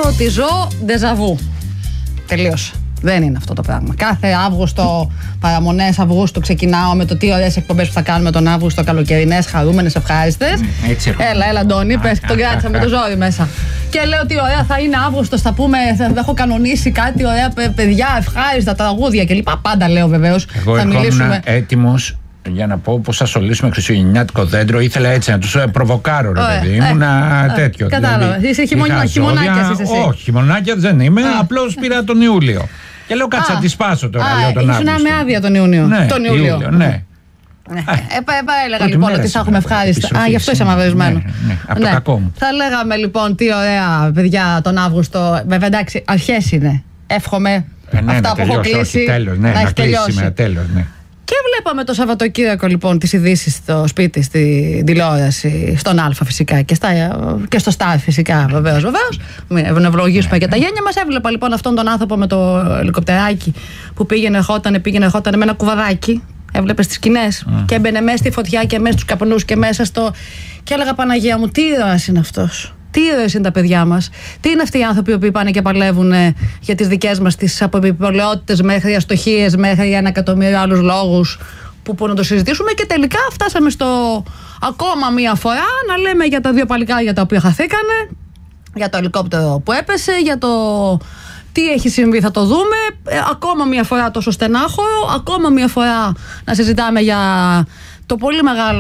ότι ζω ντεζαβού. Τελείωσε. Δεν είναι αυτό το πράγμα. Κάθε Αύγουστο, παραμονές Αυγούστου, ξεκινάω με το τι ωραίες εκπομπές που θα κάνουμε τον Αύγουστο, καλοκαιρινές, χαρούμενες, ευχάριστες. Έλα, Αντώνη, πες, τον κράτησα με το ζόρι μέσα. Και λέω τι ωραία θα είναι Αύγουστος, θα πούμε, θα έχω κανονίσει κάτι ωραία παιδιά, ευχάριστα, τραγούδια κλπ. Πάντα λέω βεβαίως. Εγώ ήμουν έτοιμος για να πω πως θα σωλήσουμε χριστουγεννιάτικο δέντρο. Ήθελα έτσι να τους προβοκάρω, ρε παιδί. Ήμουνα τέτοιο. Κατάλαβα. Είσαι χειμωνάκιας είσαι εσύ. Όχι, χειμωνάκιας δεν είμαι. Απλώς πήρα τον Ιούλιο. Και λέω κάτσε να τη σπάσω τώρα. Ήσουν με άδεια τον Ιούνιο. Τον Ιούλιο, ναι. Έλεγα λοιπόν ότι θα έχουμε ευχάριστα. Γι' αυτό είσαι αμαβεσμένο. Από το κακό μου. Θα λέγαμε λοιπόν τι ωραία παιδιά τον Αύγουστο. Βέβαια εντάξει, αρχές είναι. Εύχομαι αυτά που έχω κλείσει να έχει τελειώσει. Και βλέπαμε το Σαββατοκύριακο λοιπόν τις ειδήσεις στο σπίτι, στην τηλεόραση, στον Α φυσικά και στο Σταρ φυσικά βεβαίως. Μην ευλογήσουμε και τα γένια μας. Έβλεπα λοιπόν αυτόν τον άνθρωπο με το ελικοπτεράκι που πήγαινε ερχόταν με ένα κουβαδάκι. Έβλεπε τις σκηνές και έμπαινε μέσα στη φωτιά και μέσα στους καπνούς και μέσα στο. Και έλεγα Παναγία μου, τι ήρωας είναι αυτός. Τι ήρωες είναι τα παιδιά μας. Τι είναι αυτοί οι άνθρωποι που πάνε και παλεύουν για τις δικές μας τις αποπιπολαιότητες μέχρι αστοχίες, μέχρι 1 εκατομμύριο άλλους λόγους που να το συζητήσουμε. Και τελικά φτάσαμε στο ακόμα μία φορά να λέμε για τα δύο παλικάρια τα οποία χαθήκανε, για το ελικόπτερο που έπεσε, για το τι έχει συμβεί θα το δούμε. Ακόμα μία φορά τόσο στενάχωρο, ακόμα μία φορά να συζητάμε για το πολύ μεγάλο,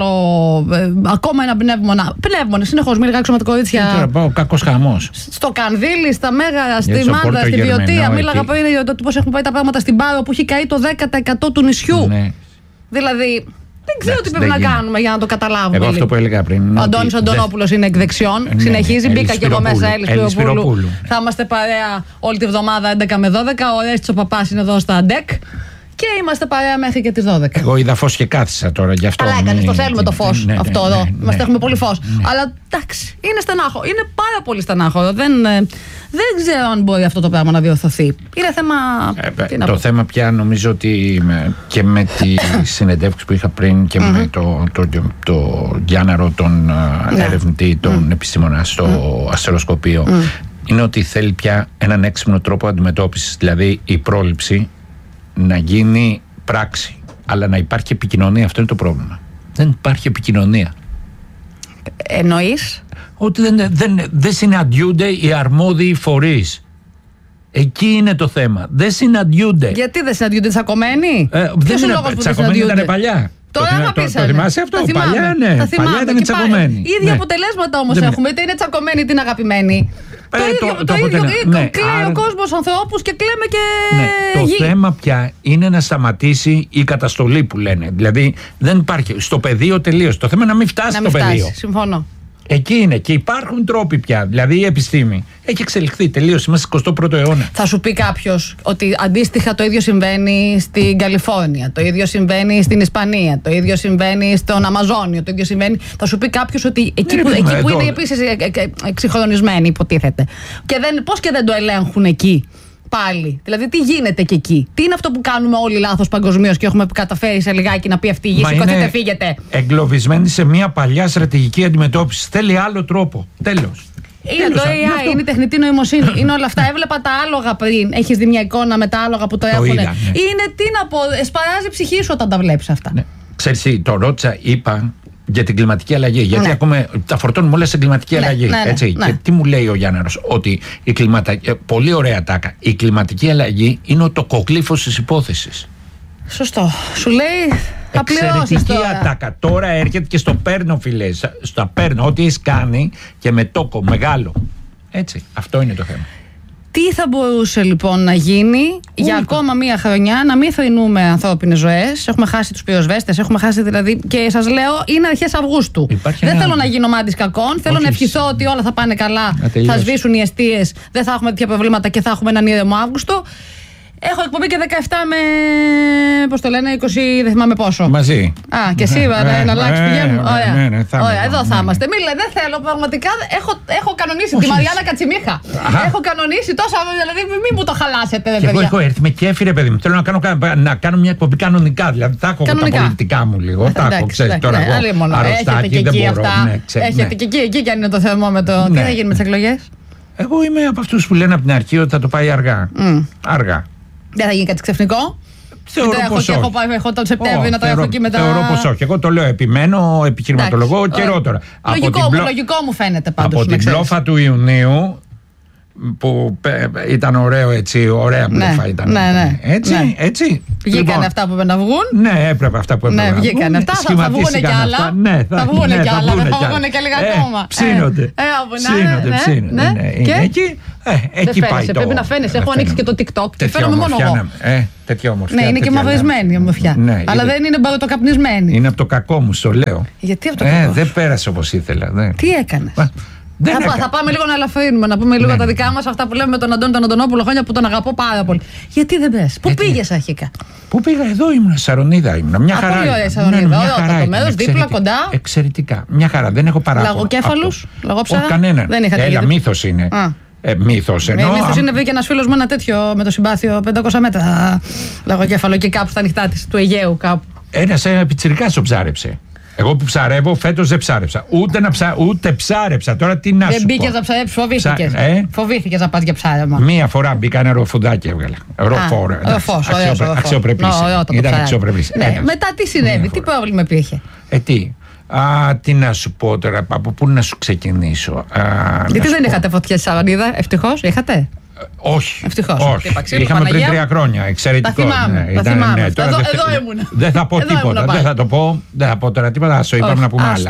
ακόμα ένα πνεύμονα, συνεχώς μίληκα έξω με τα κορίτσια. Τώρα πάω κακός χαμός. Στο Κανδύλι, στα Μέγαρα, στη Μάντα, στη Βιωτία. Μίλαγα πριν για το πώς έχουν πάει τα πράγματα στην Πάρο που έχει καεί το 10% του νησιού. Ναι. Δηλαδή, δεν ξέρω τι πρέπει να κάνουμε για να το καταλάβουμε. Εγώ αυτό που έλεγα πριν. Ο Αντώνης Αντωνόπουλος είναι εκ δεξιών. Συνεχίζει, μπήκα και εγώ μέσα, Έλλης Σπυροπούλου. Θα είμαστε παρέα όλη τη βδομάδα 11 με 12. Ο Ρέστης ο Παπάς είναι εδώ στα ΑΝΤΕΚ. Και είμαστε παρέα μέχρι και τις 12. Εγώ είδα φως και κάθισα τώρα γι' αυτό. Αλλά έκανες, το θέλουμε το φως αυτό εδώ. Είμαστε, έχουμε πολύ φως. Αλλά εντάξει, είναι στενάχο. Είναι πάρα πολύ στενάχο. Δεν ξέρω αν μπορεί αυτό το πράγμα να διορθωθεί. Είναι θέμα. Το θέμα πια νομίζω ότι και με τις συνεντεύξεις που είχα πριν και με το Γιάνναρο, τον ερευνητή, τον επιστήμονα στο αστεροσκοπείο, είναι ότι θέλει πια έναν έξυπνο τρόπο αντιμετώπισης. Δηλαδή η πρόληψη να γίνει πράξη, αλλά να υπάρχει επικοινωνία. Αυτό είναι το πρόβλημα. Δεν υπάρχει επικοινωνία. Εννοείς? Ότι δεν συναντιούνται οι αρμόδιοι φορείς. Εκεί είναι το θέμα. Δεν συναντιούνται. Γιατί δεν συναντιούνται, τσακωμένοι? Ποιος είναι ο λόγος που δεν συναντιούνται? Ήταν παλιά. Τώρα το θυμάσαι αυτό? Παλιά, ναι. Παλιά ήταν τσακωμένοι. Ίδια αποτελέσματα όμως έχουμε. Είτε είναι τσακωμένοι είτε είναι αγαπημένοι. Το ίδιο. Κλαίει ο κόσμος ανθρώπους και κλαίμε και το θέμα πια είναι να σταματήσει η καταστολή που λένε. Δηλαδή δεν υπάρχει. Στο πεδίο τελείως. Το θέμα είναι να μην φτάσει στο πεδίο. Συμφωνώ. Εκεί είναι και υπάρχουν τρόποι πια. Δηλαδή η επιστήμη έχει εξελιχθεί τελείως. Είμαστε στον 21ο αιώνα. Θα σου πει κάποιος ότι αντίστοιχα το ίδιο συμβαίνει στην Καλιφόρνια, το ίδιο συμβαίνει στην Ισπανία, το ίδιο συμβαίνει στον Αμαζόνιο, το ίδιο συμβαίνει. Θα σου πει κάποιος ότι εκεί που είναι επίσης εξυγχρονισμένοι, υποτίθεται. Και πώς και δεν το ελέγχουν εκεί. Πάλι. Δηλαδή, τι γίνεται και εκεί? Τι είναι αυτό που κάνουμε όλοι λάθος παγκοσμίως και έχουμε καταφέρει σε λιγάκι να πει αυτή η γη? Σηκωθείτε, φύγετε. Εγκλωβισμένοι σε μια παλιά στρατηγική αντιμετώπιση. Θέλει άλλο τρόπο. Τέλος. Είναι το AI, είναι η τεχνητή νοημοσύνη. Είναι όλα αυτά. Έβλεπα τα άλογα πριν. Έχεις δει μια εικόνα με τα άλογα που το έχουν? Είναι, τι να πω, σπαράζει η ψυχή σου όταν τα βλέπεις αυτά. Ναι. Ξέρεις, το ρώτησα, είπα για την κλιματική αλλαγή. Γιατί ακούμε, τα φορτώνουμε όλα στην κλιματική αλλαγή. Έτσι. Και τι μου λέει ο Γιάνναρος? Ότι πολύ ωραία τάκα. Η κλιματική αλλαγή είναι ο τοκογλύφος της υπόθεσης. Σωστό. Σου λέει θα πληρώσεις τώρα. Ατάκα. Τώρα έρχεται και στο παίρνω, φιλέ. Στο παίρνω ό,τι έχεις κάνει και με τόκο μεγάλο. Έτσι. Αυτό είναι το θέμα. Τι θα μπορούσε λοιπόν να γίνει για ακόμα μία χρονιά, να μην θρηνούμε ανθρώπινες ζωές? Έχουμε χάσει τους πυροσβέστες, έχουμε χάσει δηλαδή. Και σας λέω, είναι αρχές Αυγούστου. Δεν θέλω να γίνω μάντης κακών. Θέλω να ευχηθώ ότι όλα θα πάνε καλά. Θα σβήσουν οι εστίες, δεν θα έχουμε τέτοια προβλήματα και θα έχουμε έναν ήρεμο Αύγουστο. Έχω εκπομπή και 17 με. Πώς το λένε, 20, δεν θυμάμαι πόσο. Μαζί. Και εσύ, να αλλάξει πηγαίνουν. Ωραία, εδώ θα είμαστε. Δεν θέλω, πραγματικά. Έχω κανονίσει τη Μαριάννα Κατσιμίχα. Έχω κανονίσει τόσα. Δηλαδή, μην μου το χαλάσετε, παιδιά. Εγώ έχω έρθει με κέφι, παιδί μου. Θέλω να κάνω μια εκπομπή κανονικά. Δηλαδή, θα έχω τα πολιτικά μου λίγο. Τα έχω, ξέρει τώρα. Αρρωστάκι, δεν μπορώ. Έχετε και εκεί κι αν είναι το θερμόμετρο. Τι θα γίνει με τις εκλογές? Εγώ είμαι από αυτούς που λένε από την αρχή ότι θα το πάει αργά. Αργά. Δεν θα γίνει κάτι ξαφνικό. Θεωρώ πως όχι. Έχω τον Σεπτέμβριο να το έχω εκεί μετά. Θεωρώ πως όχι. Εγώ το λέω, επιμένω, επιχειρηματολογώ καιρό τώρα. Λογικό μου φαίνεται πάντως. Από την πλόφα του Ιουνίου, που ήταν ωραίο έτσι, ωραία μπλόφα ήταν. Ναι. Έτσι. Βγήκαν αυτά που έπρεπε να βγουν. Ναι, έπρεπε αυτά που έπρεπε να βγουν. Βγήκαν αυτά, θα βγουν κι άλλα. Θα βγουν κι άλλα, θα βγουν και λίγα ακόμα. Ψήνονται. Και εκεί πάει το. Πρέπει να φαίνεσαι. Έχω ανοίξει και το TikTok και φαίνομαι μόνο εγώ. Τέτοια ομορφιά. Ναι, είναι και μαυρισμένη η ομορφιά. Αλλά δεν είναι μπαρωτοκαπνισμένη. Είναι από το κακό μου, στο λέω. Γιατί από το κακό? Δεν πέρασε όπως ήθελα. Τι έκανες? Θα πάμε λίγο να ελαφρύνουμε, να πούμε λίγο τα δικά μας, αυτά που λέμε με τον Αντώνη τον Αντωνόπουλο χρόνια που τον αγαπώ πάρα πολύ. Γιατί δεν πες? Πού πήγες αρχικά? Πού πήγα? Εδώ ήμουν, Σαρονίδα ήμουν. Μια χαρά. Πολύ ωραία Σαρονίδα. Ωραίο το μέρος, δίπλα, κοντά. Εξαιρετικά. Μια χαρά. Δεν έχω παράπονο. Λαγοκέφαλους, λαγόψαρα. Κανένα. Δεν είχατε? Έλα, μύθος είναι. Μύθος εννοώ. Μύθος είναι, βγήκε ένας φίλος με ένα τέτοιο, με το συμπάθειο 500 μέτρα λαγοκέφαλο και κάπου στα ανοιχτά της του Αιγαίου κάπου. Ένας πιτσιρικάς το ψάρεψε. Εγώ που ψαρεύω φέτος δεν ψάρεψα. Ούτε ψάρεψα. Τώρα τι να σου πω. Δεν μπήκες να ψαρέψεις, φοβήθηκες. Φοβήθηκες να πας για ψάρεμα. Μία φορά μπήκα ένα ροφουδάκι έβγαλε. Ροφόρο. Αξιοπρεπής. Ήταν αξιοπρεπής. Μετά τι συνέβη, τι πρόβλημα υπήρχε? Τι να σου πω τώρα, από πού να σου ξεκινήσω. Γιατί δεν είχατε φωτιά στη Σαρονίδα, ευτυχώς, είχατε? Όχι. Ευτυχώς. Όχι. Είχαμε πριν 3 χρόνια. Εξαιρετικό. Τα θυμάμαι. Εδώ ήμουν. Δεν θα πω τίποτα. Δεν θα πω τώρα τίποτα. Ας το είπαμε να πούμε άλλα.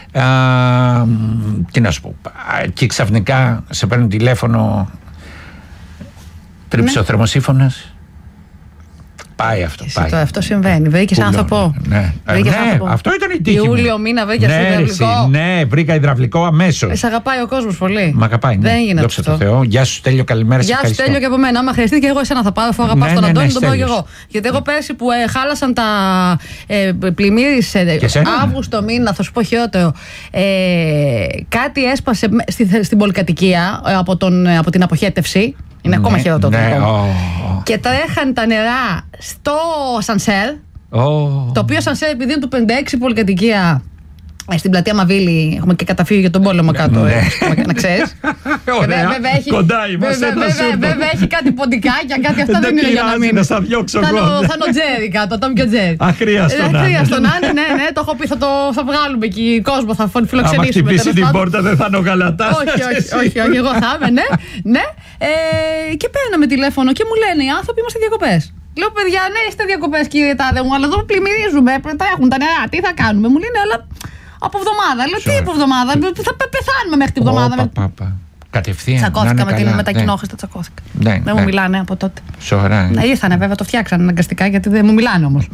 Τι να σου πω. Και ξαφνικά σε παίρνουν τηλέφωνο. Τρίψε ο θερμοσύφωνας. Πάει αυτό. Αυτό συμβαίνει. Βρήκες άνθρωπο. Ναι, αυτό ήταν η τύχη. Ιούλιο μήνα βρήκες υδραυλικό. Ναι, βρήκα υδραυλικό αμέσως. Σε αγαπάει ο κόσμος πολύ. Μ' αγαπάει. Δεν έγινε δόξα αυτό. τω Θεώ. Γεια σου Στέλιο, καλημέρα. Γεια σου Στέλιο και από μένα. Άμα χρειαστεί και εγώ εσένα θα πάρω, αφού αγαπάω τον Αντώνη, τον πάω και εγώ. Γιατί εγώ πέρσι που χάλασαν τα πλημμύρες Αύγουστο μήνα, θα σου πω χειρότερο. Κάτι έσπασε στην πολυκατοικία από την αποχέτευση. Είναι ακόμα χειρότερο. Και τρέχαν τα νερά στο σανσέρ. Το οποίο σανσέρ, επειδή είναι του 56 πολυκατοικία, στην πλατεία Μαβίλη, έχουμε και καταφύγιο για τον πόλεμο κάτω. Να ξέρεις. Κοντά είμαστε. Βέβαια έχει κάτι ποντικάκια, κάτι αυτά δεν είναι για να μην. Θα διώξω εγώ. Θα είναι ο Τζέρι κάτω, Τόμι και ο Τζέρι. Αχρίαστο να είναι. Ναι, το έχω πει, θα βγάλουμε εκεί κόσμο, θα φιλοξενήσουμε. Αν χτυπήσει την πόρτα δεν θα είναι ο Γαλατάς. Όχι, εγώ θα είμαι, ναι. Και παίρναμε τηλέφωνο και μου λένε οι άνθρωποι είμαστε διακοπές. Λέω, παιδιά, ναι, είστε διακοπές κύριε τάδε μου, αλλά εδώ πλημμυρίζουμε, τρέχουν τα νερά, τι θα κάνουμε? Μου λένε, αλλά από εβδομάδα. Λέω, τι από εβδομάδα, θα πεθάνουμε μέχρι την εβδομάδα. Κατευθείαν. Τσακώθηκα με τα κοινόχρηστα, τσακώθηκα. Δεν μου μιλάνε από τότε. Σοβαρά. Ναι, ήρθανε βέβαια, το φτιάξανε αναγκαστικά γιατί δεν μου μιλάνε όμως.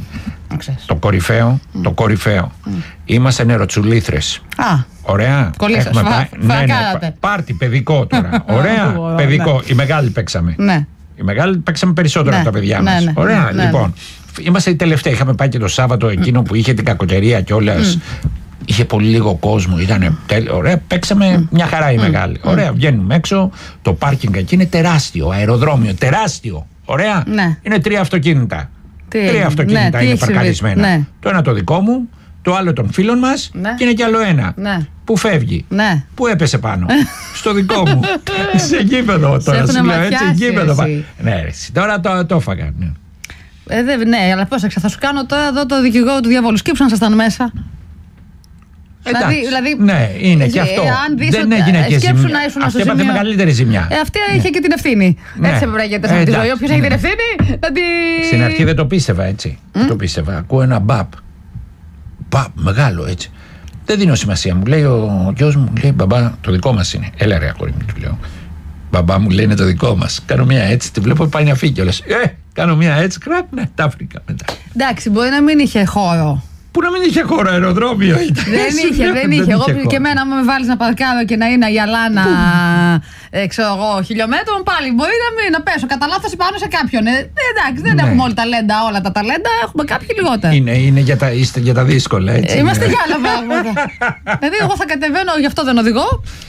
Το κορυφαίο. Είμαστε νεροτσουλήθρες. Ωραία. Κολλήσατε. Πάρτι παιδικό τώρα. Ωραία. Παιδικό. Η μεγάλη παίξαμε. Οι μεγάλοι παίξαμε περισσότερο από τα παιδιά μας. Ωραία, λοιπόν. Είμαστε οι τελευταίοι. Είχαμε πάει και το Σάββατο εκείνο που είχε την κακοκαιρία κιόλας. Είχε πολύ λίγο κόσμο. Ήταν ωραία. Παίξαμε μια χαρά οι μεγάλοι. Ωραία, βγαίνουμε έξω. Το πάρκινγκ εκεί είναι τεράστιο. Αεροδρόμιο. Τεράστιο. Ωραία. Είναι 3 αυτοκίνητα. 3 αυτοκίνητα είναι παρκαρισμένα. Το ένα το δικό μου, το άλλο των φίλων μας και είναι κι άλλο ένα. Που φεύγει. Που έπεσε πάνω. Στο δικό μου. Σε γήπεδο τώρα. Σου λέω έτσι, γήπεδο. Ναι, τώρα το έφαγα. Ναι, αλλά πώς θα σου κάνω τώρα εδώ το δικηγόρο του διαβόλου. Σκύψου να ήσασταν μέσα. Δηλαδή, ναι, είναι και αυτό. Δεν έγινε και ζημιά. Αυτή έπαθε μεγαλύτερη ζημιά. Αυτή είχε και την ευθύνη. Έτσι έπρεπε να γίνεται σε αυτή τη ζωή. Όποιος έχει την ευθύνη, στην αρχή δεν το πίστευα έτσι. Δεν το πίστευα. Ακούω ένα μπαπ. Μπαπ, μεγάλο έτσι. Δεν δίνω σημασία. Μου λέει ο γιος μου, λέει μπαμπά, το δικό μας είναι. Έλα ρε αγόρι μου, του λέω. Μπαμπά μου λέει είναι το δικό μας. Κάνω μια έτσι, τη βλέπω πάει να φύγει κιόλας. Κάνω μια έτσι, κραπ, ναι, τα βρήκα μετά. Εντάξει, μπορεί να μην είχε χώρο. Πού να μην είχε χώρο, αεροδρόμιο ήταν. Δεν είχε. Εγώ και εμένα, άμα με βάλεις να παρκάρω και να είναι αγιαλάνα, ξέρω εγώ, χιλιόμετρων, πάλι μπορεί να πέσω κατά λάθος πάνω σε κάποιον. Εντάξει, δεν έχουμε όλα τα ταλέντα, έχουμε κάποιοι λιγότερα. Είστε για τα δύσκολα, έτσι. Είμαστε για άλλα πράγματα. Δηλαδή, εγώ θα κατεβαίνω, γι' αυτό δεν οδηγώ.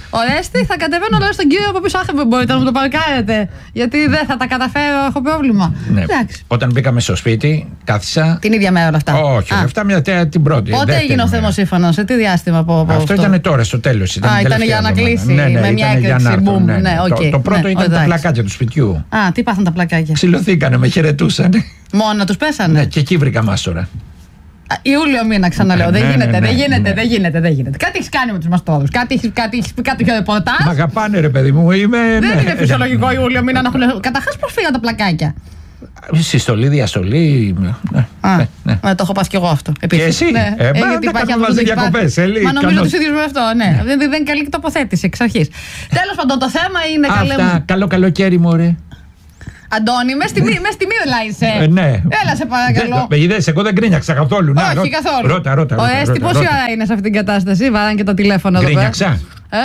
Ορέστη, θα κατεβαίνω λέω στον κύριο από πίσω. Αχ, μπορείτε να μου το παρκάρετε. Γιατί δεν θα τα καταφέρω, έχω πρόβλημα. Ναι. Όταν μπήκαμε στο σπίτι, κάθισα. Την ίδια μέρα όλα αυτά. Όχι, αυτά την πρώτη. Πότε έγινε ο θερμοσύμφωνος, σε τι διάστημα από αυτό ήταν τώρα, στο τέλος. Ήταν για να κλείσει. Με μια έκρηξη. Το πρώτο ήταν τα πλακάκια του σπιτιού. Τι πάθαν τα πλακάκια. Ξυλωθήκανε, με χαιρετούσαν. Μόνο τους πέσανε. Ναι, και εκεί βρήκα μάστορα. Ιούλιο μήνα, ξαναλέω. Δεν γίνεται. Κάτι έχει κάνει με τους μαστόδους. Κάτι έχει πει κάποιο ρεπορτάζ. Μ' αγαπάνε, ρε παιδί μου. Δεν είναι φυσιολογικό Ιούλιο μήνα να έχουν. Καταρχάς, πώς φύγαν τα πλακάκια. Συστολή, διαστολή. Ναι, το έχω πάθει κι εγώ αυτό. Και εσύ. Γιατί υπάρχει αυτό το διακοπές. Μα νομίζω τους ίδιους με αυτό. Δεν είναι καλή τοποθέτηση εξ αρχής. Τέλος πάντων, το θέμα είναι. Αυτά. Καλό καλοκαίρι, μωρέ. Αντώνη, μες στη μύρλα είσαι. Ναι. Έλα σε παρακαλώ. Είδες, εγώ δεν γκρίνιαξα καθόλου. Όχι, καθόλου. Ρώτα. Ο Έστη πόση ώρα είναι σε αυτή την κατάσταση, βαράνε και το τηλέφωνο εδώ πέρα. Γκρίνιαξα.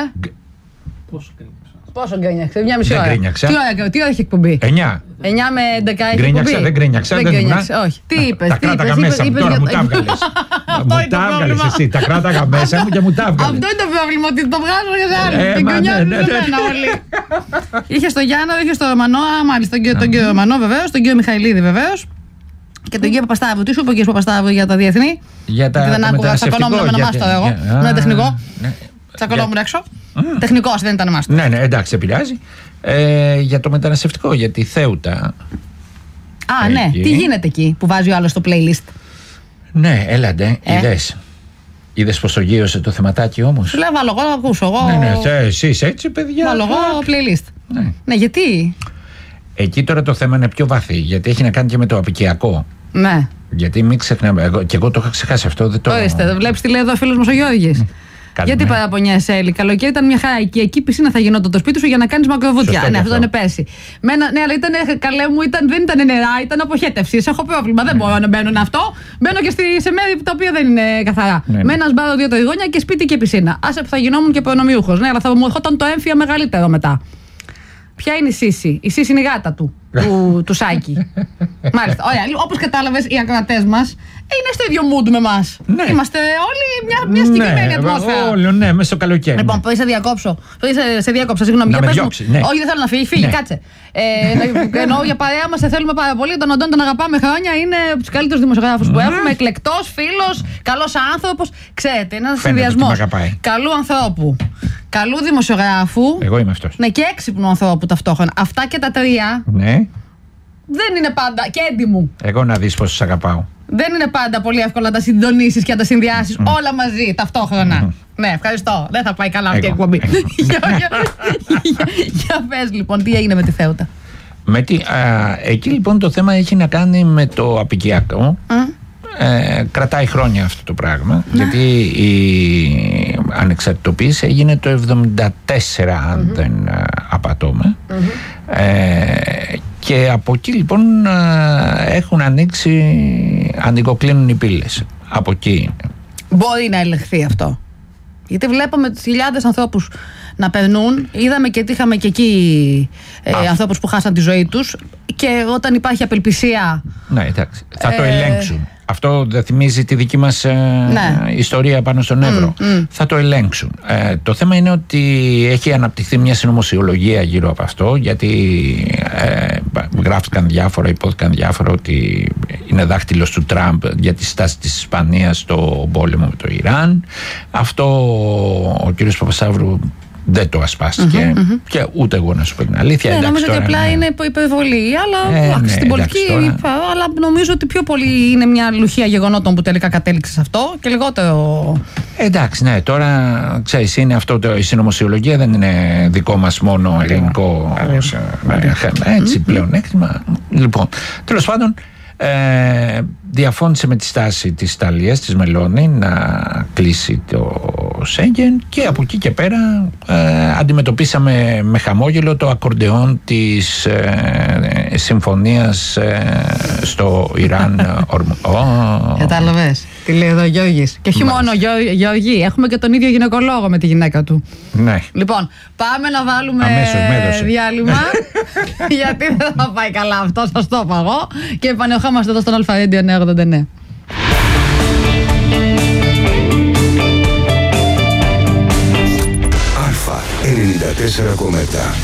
Πόσο γκρίνιαξε, μια μισή ώρα. Τι ώρα έχει εκπομπή? 9 με 11 έχει εκπομπή. Δεν γκρίνιαξα. Όχι. Τι είπες? Τα κράταγα μέσα μου, τώρα μου τα έβγαλες. Μου τα έβγαλες εσύ, τα κράταγα μέσα μου και μου τα έβγαλες. Αυτό είναι το πρόβλημα, ότι το βγάζω για άλλους. Την γκρινιάζουν σε μένα όλοι. Είχε στο Γιάννο, είχε στο Ρωμανό, μάλιστα τον κύριο Ρωμανό βεβαίως, τον κύριο Μιχαηλίδη βεβαίως. Και τον κύριο Παπασταύρου. Τι σου είπε ο κύριος Παπασταύρου για τα διεθνή? Δεν άκουγα, τσακωνόμουν με ένα μάστορα εγώ. Με ένα τεχνικό. Τσακωνόμουν έξω. Τεχνικός, δεν ήταν μάστορα. Ναι, εντάξει, επηρεάζει. Για το μεταναστευτικό, για τη Θέουτα. Ναι. Τι γίνεται εκεί που βάζει ο άλλος στο playlist? Ναι, έλαντε, είδες πως το γύρωσε το θεματάκι όμως? Σου λέω, βάλω εγώ να ακούσω. Ναι, εσείς έτσι, παιδιά. Βάλω εγώ playlist. Ναι, γιατί? Εκεί τώρα το θέμα είναι πιο βαθύ, γιατί έχει να κάνει και με το απικιακό. Ναι. Γιατί μην ξεχνάμε, και εγώ το είχα ξεχάσει αυτό. Ορίστε, βλέπεις τι λέει εδώ ο φίλος μας ο Γιώργης. Γιατί παραπονιέσαι, Έλλη? Καλοκαίρι ήταν μια χαρά. Και εκεί πισίνα θα γινόταν το σπίτι σου για να κάνεις μακροβουτιά. Ναι, αυτό ήταν πέρσι. Ναι, αλλά καλέ μου, δεν ήταν νερά, ήταν αποχέτευση. Έχω πρόβλημα. Δεν μπορώ να μπαίνω αυτό. Μπαίνω και σε μέρη τα οποία δεν είναι καθαρά. Με ένα σπάρο 2 τριγώνια και σπίτι και πισίνα. Άσε που θα γινόμουν και προνομιούχος. Ναι, αλλά θα μου ερχόταν το έμφυα μεγαλύτερο μετά. Ποια είναι η Σύση? Η Σύση είναι η γάτα του Σάκη. Μάλιστα. Ωραία. Όπως κατάλαβες, οι ακροατές μας είναι στο ίδιο mood με εμάς. Ναι. Είμαστε όλοι μια συγκεκριμένη ατμόσφαιρα. Όλοι, ναι, μέσα στο καλοκαίρι. Λοιπόν, πριν σε διάκοψα, συγγνώμη. Να με διώξει, ναι. Όχι, δεν θέλω να φύγει, κάτσε. Εννοώ για παρέα μας, θέλουμε πάρα πολύ. Τον Αντώνη τον αγαπάμε χρόνια. Είναι από τους καλύτερους δημοσιογράφους που έχουμε. Εκλεκτός, φίλος, καλός άνθρωπος. Ξέρετε, είναι ένας συνδυασμός καλού ανθρώπου, καλού δημοσιογράφου. Εγώ είμαι αυτός. Ναι, και έξυπνου ανθρώπου ταυτόχρονα. Αυτά και τα τρία. Ναι. Δεν είναι πάντα. Και έντιμου. Εγώ να δεις πως σας αγαπάω. Δεν είναι πάντα πολύ εύκολο να τα συντονίσεις και να τα συνδυάσεις όλα μαζί ταυτόχρονα. Ναι, ευχαριστώ. Δεν θα πάει καλά αυτή η εκπομπή. Για πες λοιπόν, τι έγινε με τη Θέουτα? Εκεί λοιπόν το θέμα έχει να κάνει με το απικιακό. Κρατάει χρόνια αυτό το πράγμα, γιατί η ανεξαρτητοποίηση έγινε το 1974 αν δεν απατώμε. Και από εκεί λοιπόν έχουν ανοιγοκλίνουν οι πύλες. Από εκεί μπορεί να ελεγχθεί αυτό, γιατί βλέπαμε τους χιλιάδες ανθρώπους να περνούν. Είδαμε και είχαμε και εκεί ανθρώπους που χάσαν τη ζωή τους. Και όταν υπάρχει απελπισία, ναι, εντάξει, θα το ελέγξουν. Αυτό δεν θυμίζει τη δική μας ιστορία πάνω στον Εύρο. Θα το ελέγξουν. Το θέμα είναι ότι έχει αναπτυχθεί μια συνωμοσιολογία γύρω από αυτό, γιατί γράφτηκαν διάφορα, υπόθηκαν διάφορα ότι είναι δάχτυλος του Τραμπ για τη στάση της Ισπανίας στο πόλεμο με το Ιράν. Αυτό ο κύριος Παπασταύρου δεν το ασπάστηκε και ούτε εγώ να σου πω την αλήθεια. Νομίζω ότι απλά είναι υπερβολή. Αλλά στην πολιτική. Αλλά νομίζω ότι πιο πολύ είναι μια λουχία γεγονότων που τελικά κατέληξε σε αυτό και λιγότερο. Εντάξει, ναι, τώρα ξέρεις, είναι αυτό η συνωμοσιολογία, δεν είναι δικό μας μόνο ελληνικό. Έτσι πλέον έκτημα. Λοιπόν, τέλος πάντων, διαφώνησε με τη στάση της Ιταλίας, της Μελώνη, να κλείσει το Σέγγεν, και από εκεί και πέρα αντιμετωπίσαμε με χαμόγελο το ακορντεόν της συμφωνίας στο Ιράν. Κατάλαβες τι λέει εδώ ο Γιώργης? Και όχι μόνο Γιώργη, έχουμε και τον ίδιο γυναικολόγο με τη γυναίκα του. Ναι. Λοιπόν, πάμε να βάλουμε διάλειμμα γιατί δεν θα πάει καλά αυτό, σας το είπα εγώ. Και επανερχόμαστε εδώ στον Αλφα Radio 989. Αλφα 94,7.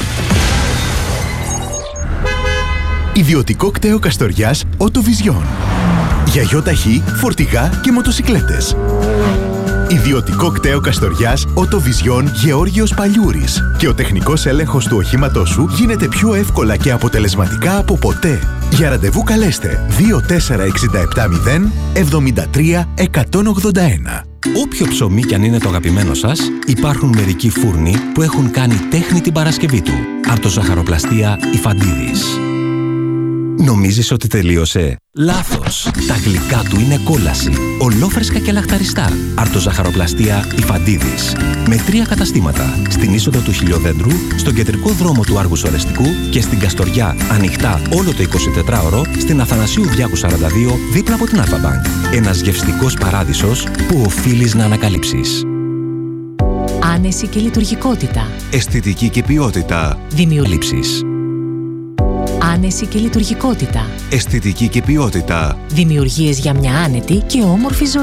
Ιδιωτικό κτέο Καστοριάς Οτοβιζιόν. Για γιοταχή, φορτηγά και μοτοσικλέτες. Ιδιωτικό κτέο Καστοριάς Οτοβιζιόν Γεώργιος Παλιούρης. Και ο τεχνικός έλεγχος του οχήματός σου γίνεται πιο εύκολα και αποτελεσματικά από ποτέ. Για ραντεβού καλέστε 24670 73 181. Όποιο ψωμί κι αν είναι το αγαπημένο σας, υπάρχουν μερικοί φούρνοι που έχουν κάνει τέχνη την Παρασκευή του. Αρτοζαχαροπλαστεία Ιφαντίδης. Νομίζεις ότι τελείωσε? Λάθος! Τα γλυκά του είναι κόλαση. Ολόφρεσκα και λαχταριστά. Αρτοζαχαροπλαστεία Ιφαντίδης. Με 3 καταστήματα. Στην είσοδο του Χιλιοδέντρου, στον κεντρικό δρόμο του Άργους Ορεστικού και στην Καστοριά ανοιχτά όλο το 24ωρο στην Αθανασίου Διάκου 42 δίπλα από την Αλφα-Μπανκ. Ένας γευστικός παράδεισος που οφείλεις να ανακαλύψεις. Άνεση και λειτουργικότητα. Αισθητική και ποιότητα. Δημιουργήσεις. Άνεση και λειτουργικότητα. Αισθητική και ποιότητα. Δημιουργίες για μια άνετη και όμορφη ζωή.